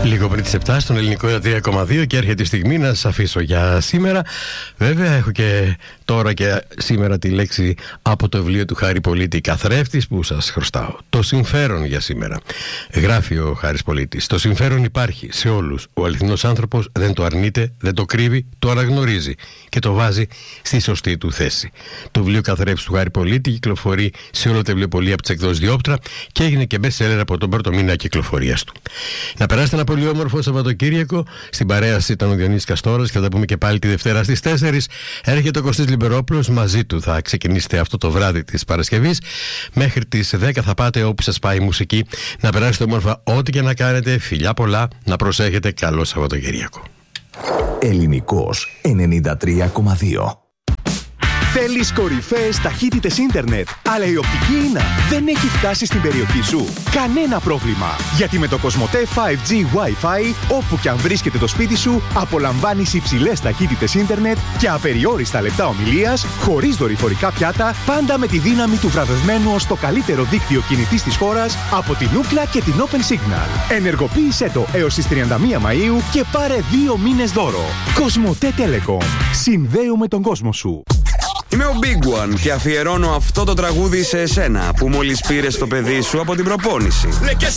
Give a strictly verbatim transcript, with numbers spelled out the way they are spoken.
Λίγο πριν τις επτά στον ελληνικό ένα τρία κόμμα δύο και έρχεται η στιγμή να σας αφήσω για σήμερα. Βέβαια έχω και τώρα και σήμερα τη λέξη από το βιβλίο του Χάρη Πολίτη «Καθρέφτης» που σας χρωστάω. Το συμφέρον για σήμερα. Γράφει ο Χάρης Πολίτης: το συμφέρον υπάρχει σε όλους. Ο αληθινός άνθρωπος δεν το αρνείται, δεν το κρύβει, το αναγνωρίζει και το βάζει στη σωστή του θέση. Το βιβλίο «Καθρέφτης» του Χάρη Πολίτη κυκλοφορεί σε όλο τα βιβλιοπωλεία από τις εκδόσεις Διόπτρα και έγινε και best seller από τον πρώτο μήνα κυκλοφορίας του. Να περάσετε ένα πολύ όμορφο Σαββατοκύριακο. Στην παρέα σας ήταν ο Διονύσης Καστόρας και θα τα πούμε και πάλι τη Δευτέρα στις τέσσερις. Έρχεται ο Κωστής Λιμπερόπουλος, μαζί του θα ξεκινήσετε αυτό το βράδυ της Παρασκευής. Μέχρι τις δέκα θα πάτε όπου σας πάει η μουσική. Να περάσετε όμορφα ό,τι και να κάνετε. Φιλιά πολλά, να προσέχετε. Καλό Σαββατοκύριακο. Ελληνικός ενενήντα τρία κόμμα δύο. Θέλεις κορυφαίες ταχύτητες ίντερνετ, αλλά η οπτική ίνα δεν έχει φτάσει στην περιοχή σου? Κανένα πρόβλημα, γιατί με το Κοσμοτέ φάιβ τζι Wi-Fi, όπου και αν βρίσκεται το σπίτι σου, απολαμβάνεις υψηλές ταχύτητες ίντερνετ και απεριόριστα λεπτά ομιλίας, χωρίς δορυφορικά πιάτα, πάντα με τη δύναμη του βραβευμένου ως το καλύτερο δίκτυο κινητής της χώρας από την Ookla και την Open Signal. Ενεργοποίησέ το έως τις τριάντα μία Μαΐου και πάρε δύο μήνες δώρο. Κοσμοτέ Telecom. Συνδέουμε τον κόσμο σου. Είμαι ο Big One και αφιερώνω αυτό το τραγούδι σε εσένα που μόλις πήρες το παιδί σου από την προπόνηση.